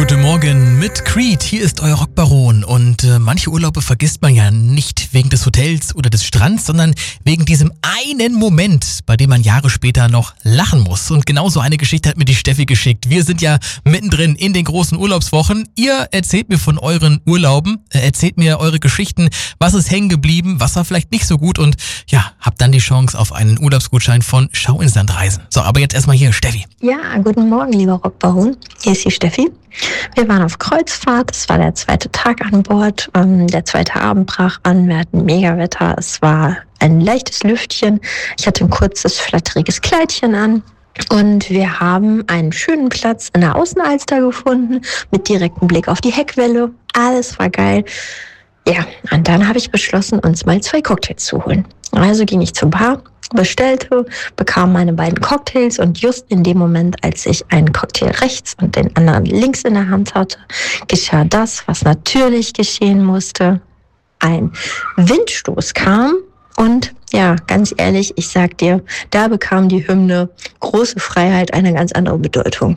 Guten Morgen mit Creed. Hier ist euer Rockbaron. Und manche Urlaube vergisst man ja nicht wegen des Hotels oder des Strands, sondern wegen diesem einen Moment, bei dem man Jahre später noch lachen muss. Und genau so eine Geschichte hat mir die Steffi geschickt. Wir sind ja mittendrin in den großen Urlaubswochen. Ihr erzählt mir von euren Urlauben, erzählt mir eure Geschichten, was ist hängen geblieben, was war vielleicht nicht so gut und ja, habt dann die Chance auf einen Urlaubsgutschein von Schau ins Land reisen. So, aber jetzt erstmal hier, Steffi. Ja, guten Morgen, lieber Rockbaron. Hier ist die Steffi. Wir waren auf Kreuzfahrt, es war der zweite Tag an Bord. Der zweite Abend brach an, wir hatten Megawetter, es war ein leichtes Lüftchen. Ich hatte ein kurzes, flatteriges Kleidchen an. Und wir haben einen schönen Platz in der Außenalster gefunden, mit direktem Blick auf die Heckwelle. Alles war geil. Ja, und dann habe ich beschlossen, uns mal 2 Cocktails zu holen. Also ging ich zur Bar, bestellte, bekam meine beiden Cocktails und just in dem Moment, als ich einen Cocktail rechts und den anderen links in der Hand hatte, geschah das, was natürlich geschehen musste. Ein Windstoß kam und ja, ganz ehrlich, ich sag dir, da bekam die Hymne Große Freiheit eine ganz andere Bedeutung.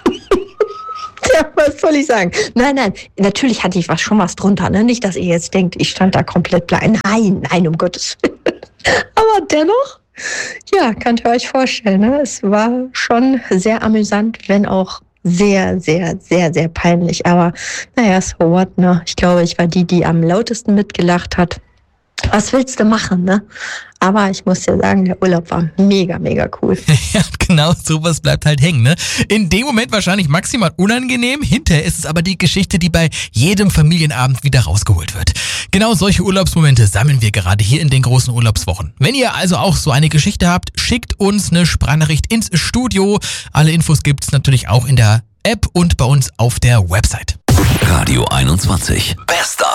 Ja, was soll ich sagen? Nein, natürlich hatte ich schon was drunter, ne? Nicht, dass ihr jetzt denkt, ich stand da komplett blind. Nein, um Gottes Willen. Aber dennoch, ja, könnt ihr euch vorstellen, ne? Es war schon sehr amüsant, wenn auch sehr, sehr, sehr, sehr peinlich. Aber naja, so what, ne? Ich glaube, ich war die am lautesten mitgelacht hat. Was willst du machen, ne? Aber ich muss dir sagen, der Urlaub war mega, mega cool. Ja, genau, sowas bleibt halt hängen, ne? In dem Moment wahrscheinlich maximal unangenehm, hinterher ist es aber die Geschichte, die bei jedem Familienabend wieder rausgeholt wird. Genau solche Urlaubsmomente sammeln wir gerade hier in den großen Urlaubswochen. Wenn ihr also auch so eine Geschichte habt, schickt uns eine Sprachnachricht ins Studio. Alle Infos gibt's natürlich auch in der App und bei uns auf der Website. Radio 21. Bester